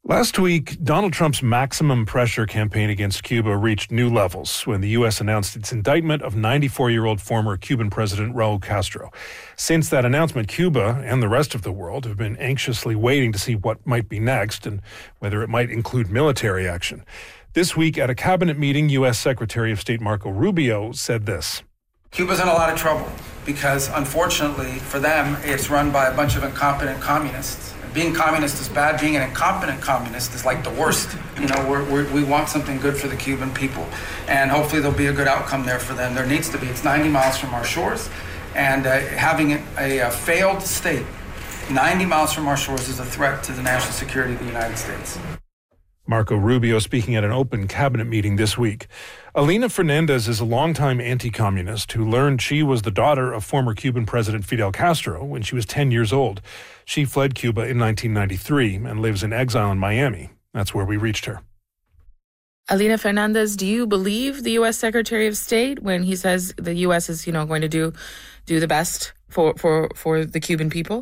Last week, Donald Trump's maximum pressure campaign against Cuba reached new levels when the U.S. announced its indictment of 94-year-old former Cuban President Raul Castro. Since that announcement, Cuba and the rest of the world have been anxiously waiting to see what might be next and whether it might include military action. This week at a cabinet meeting, U.S. Secretary of State Marco Rubio said this. Cuba's in a lot of trouble because, unfortunately for them, it's run by a bunch of incompetent communists. Being communist is bad. Being an incompetent communist is like the worst. You know, we want something good for the Cuban people, and hopefully there'll be a good outcome there for them. There needs to be. It's 90 miles from our shores, and having a failed state 90 miles from our shores is a threat to the national security of the United States. Marco Rubio speaking at an open cabinet meeting this week. Alina Fernandez is a longtime anti-communist who learned she was the daughter of former Cuban President Fidel Castro when she was 10 years old. She fled Cuba in 1993 and lives in exile in Miami. That's where we reached her. Alina Fernandez, do you believe the U.S. Secretary of State when he says the U.S. is, going to do the best for the Cuban people?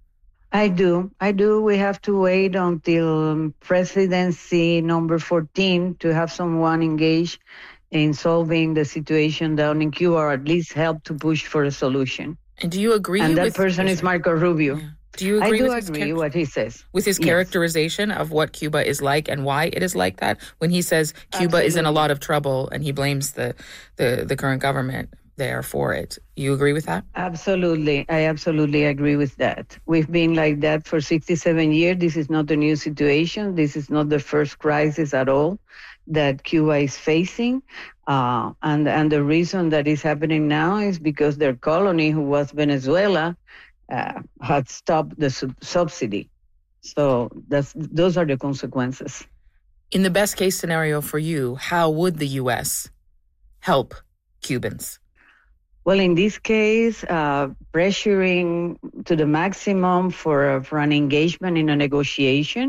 I do. We have to wait until presidency number 14 to have someone engaged in solving the situation down in Cuba, or at least help to push for a solution. And do you agree? And that person is Marco Rubio. Yeah. Do you agree? I agree with what he says. With his characterization of what Cuba is like and why it is like that, when he says Cuba is in a lot of trouble and he blames the current government there for it. You agree with that? Absolutely. I absolutely agree with that. We've been like that for 67 years. This is not a new situation. This is not the first crisis at all that Cuba is facing. And the reason that is happening now is because their colony, who was Venezuela, had stopped the subsidy. So those are the consequences. In the best case scenario for you, how would the U.S. help Cubans? Well, in this case, pressuring to the maximum for an engagement in a negotiation.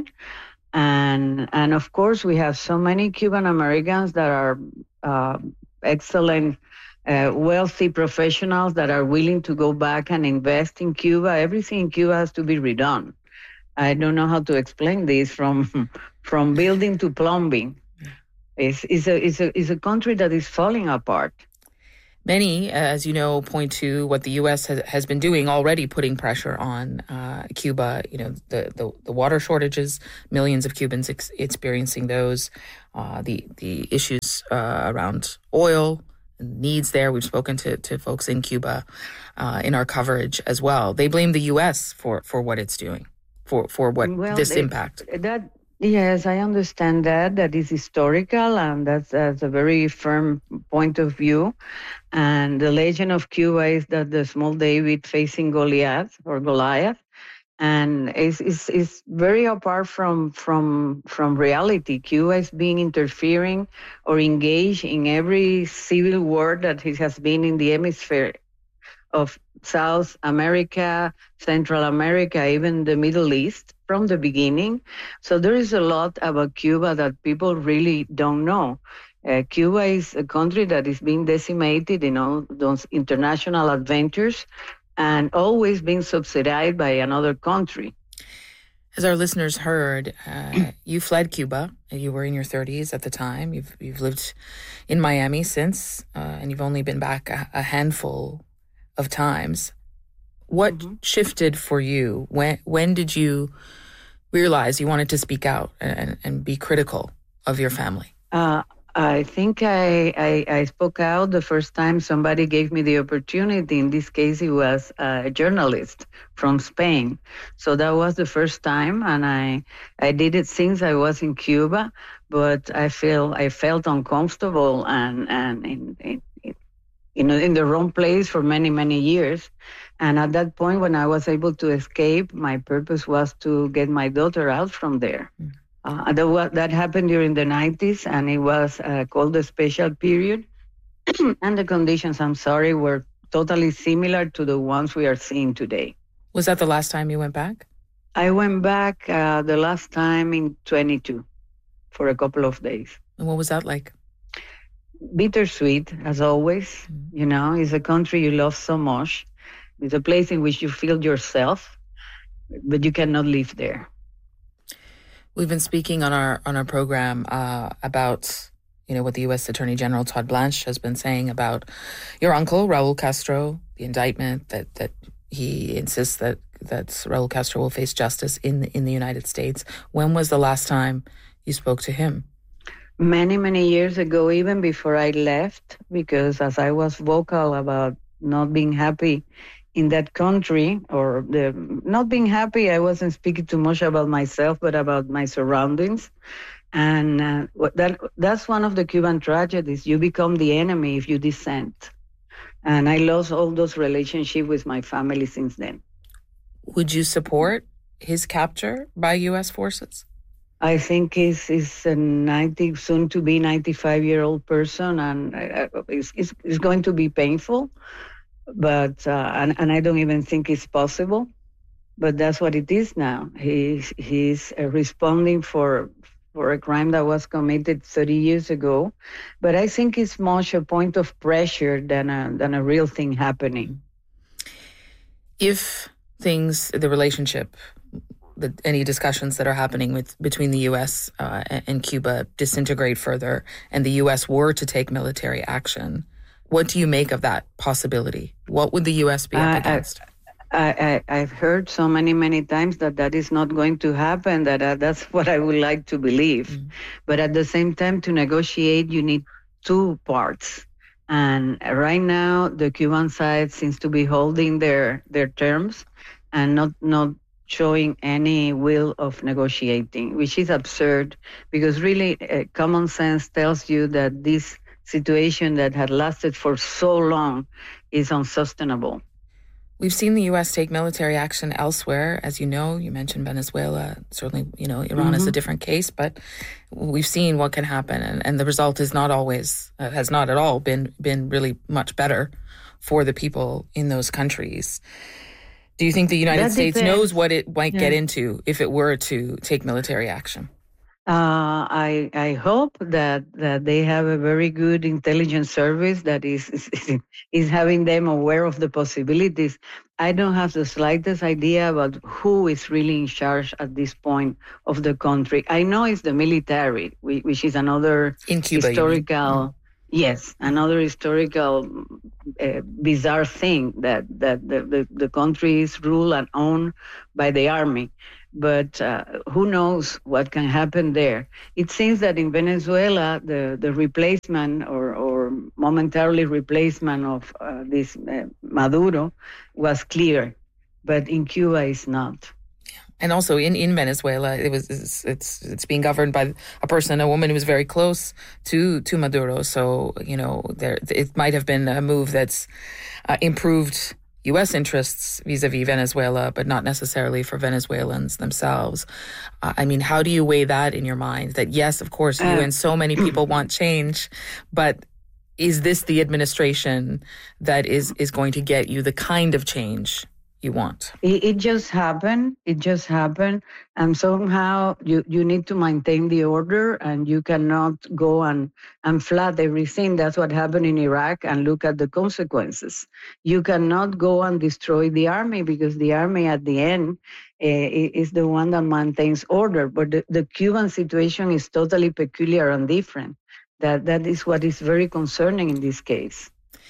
And of course, we have so many Cuban Americans that are excellent, wealthy professionals that are willing to go back and invest in Cuba. Everything in Cuba has to be redone. I don't know how to explain this, from building to plumbing. It's a country that is falling apart. Many, as you know, point to what the U.S. has been doing already, putting pressure on Cuba. The water shortages, millions of Cubans experiencing those, the issues around oil and needs there. We've spoken to folks in Cuba in our coverage as well. They blame the U.S. for what it's doing, for what this impact. Yes, I understand that is historical, and that's a very firm point of view. And the legend of Cuba is that the small David facing Goliath, and is very apart from reality. Cuba is being interfering or engaged in every civil war that it has been in the hemisphere of South America, Central America, even the Middle East from the beginning. So there is a lot about Cuba that people really don't know. Cuba is a country that is being decimated in all those international adventures and always being subsidized by another country. As our listeners heard, you fled Cuba. You were in your 30s at the time. You've lived in Miami since, and you've only been back a handful of times. What shifted for you? When did you realize you wanted to speak out and be critical of your family? I think I spoke out the first time somebody gave me the opportunity. In this case, it was a journalist from Spain. So that was the first time, and I did it since I was in Cuba, but I felt uncomfortable and in the wrong place for many, many years. And at that point, when I was able to escape, my purpose was to get my daughter out from there. That happened during the 90s, and it was called the special period. And the conditions, I'm sorry, were totally similar to the ones we are seeing today. Was that the last time you went back? I went back the last time in 22 for a couple of days. And what was that like? Bittersweet, as always. It's a country you love so much. It's a place in which you feel yourself, but you cannot live there. We've been speaking on our program about what the U.S. Attorney General Todd Blanche has been saying about your uncle Raul Castro, the indictment that he insists that Raul Castro will face justice in the United States. When was the last time you spoke to him? Many, many years ago, even before I left, because as I was vocal about not being happy in that country, or not being happy, I wasn't speaking too much about myself, but about my surroundings. And that's one of the Cuban tragedies. You become the enemy if you dissent. And I lost all those relationships with my family since then. Would you support his capture by U.S. forces? I think he's a soon to be 95-year-old person, and it's going to be painful. But and I don't even think it's possible. But that's what it is now. He's responding for a crime that was committed 30 years ago. But I think it's much a point of pressure than a real thing happening. If the relationship, any discussions that are happening between the U.S. And Cuba disintegrate further, and the U.S. were to take military action, what do you make of that possibility? What would the U.S. be up against? I've heard so many times that is not going to happen, that's what I would like to believe. Mm. But at the same time, to negotiate, you need two parts. And right now, the Cuban side seems to be holding their terms and not showing any will of negotiating, which is absurd, because really common sense tells you that this situation that had lasted for so long is unsustainable. We've seen the U.S. take military action elsewhere. As you know, you mentioned Venezuela. Certainly, Iran is a different case, but we've seen what can happen. And the result is not always, has not at all been really much better for the people in those countries. Do you think the United States knows what it might get into if it were to take military action? I hope that they have a very good intelligence service that is having them aware of the possibilities. I don't have the slightest idea about who is really in charge at this point of the country. I know it's the military, which is another in Cuba, historical, another historical bizarre thing that the country is ruled and owned by the army. But who knows what can happen there? It seems that in Venezuela, the replacement or momentarily replacement of this Maduro was clear, but in Cuba it's not. And also in Venezuela, it's being governed by a woman who was very close to Maduro. So it might have been a move that's improved U.S. interests vis-a-vis Venezuela, but not necessarily for Venezuelans themselves. I mean, how do you weigh that in your mind? That yes, of course, you and so many people want change, but is this the administration that is going to get you the kind of change you want? It just happened. And somehow you need to maintain the order, and you cannot go and flood everything. That's what happened in Iraq, and look at the consequences. You cannot go and destroy the army, because the army at the end is the one that maintains order. But the Cuban situation is totally peculiar and different. That is what is very concerning in this case.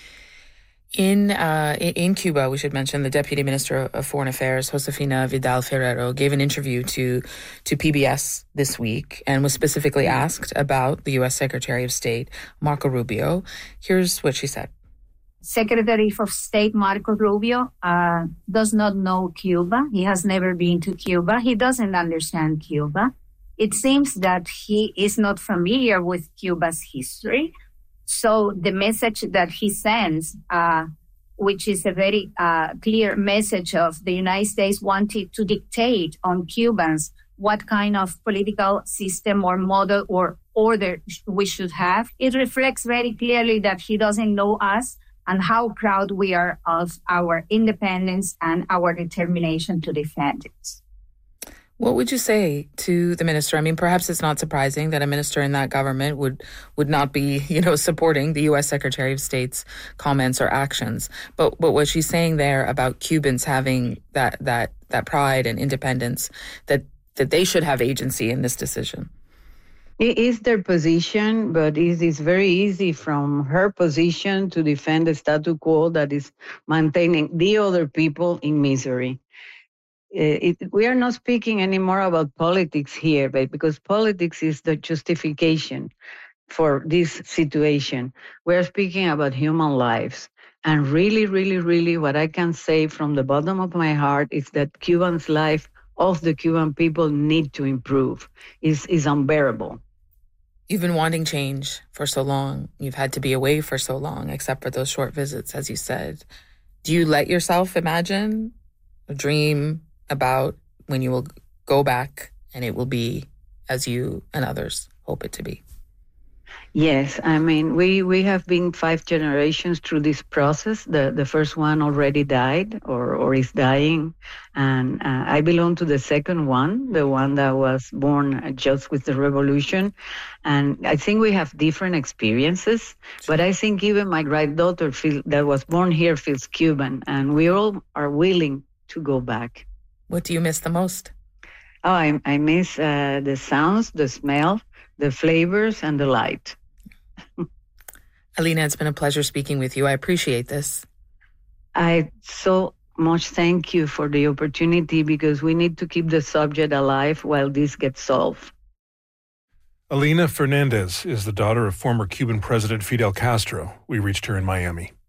In Cuba, we should mention the Deputy Minister of Foreign Affairs, Josefina Vidal Ferrero, gave an interview to PBS this week and was specifically asked about the U.S. Secretary of State, Marco Rubio. Here's what she said. Secretary of State Marco Rubio does not know Cuba. He has never been to Cuba. He doesn't understand Cuba. It seems that he is not familiar with Cuba's history. So the message that he sends, which is a very clear message of the United States wanting to dictate on Cubans what kind of political system or model or order we should have, it reflects very clearly that he doesn't know us and how proud we are of our independence and our determination to defend it. What would you say to the minister? I mean, perhaps it's not surprising that a minister in that government would not be, supporting the U.S. Secretary of State's comments or actions. But what she's saying there about Cubans having that pride and independence, that that they should have agency in this decision. It is their position, but it is very easy from her position to defend the status quo that is maintaining the other people in misery. We are not speaking anymore about politics here, but because politics is the justification for this situation. We're speaking about human lives. And really, really, really, what I can say from the bottom of my heart is that Cuban's life of the Cuban people need to improve. Is unbearable. You've been wanting change for so long. You've had to be away for so long, except for those short visits, as you said. Do you let yourself imagine or dream about when you will go back and it will be as you and others hope it to be? Yes, I mean, we have been 5 generations through this process. The first one already died or is dying. And I belong to the second one, the one that was born just with the revolution. And I think we have different experiences. But I think even my granddaughter that was born here feels Cuban. And we all are willing to go back. What do you miss the most? Oh, I miss the sounds, the smell, the flavors, and the light. Alina, it's been a pleasure speaking with you. I appreciate this. I so much thank you for the opportunity because we need to keep the subject alive while this gets solved. Alina Fernandez is the daughter of former Cuban President Fidel Castro. We reached her in Miami.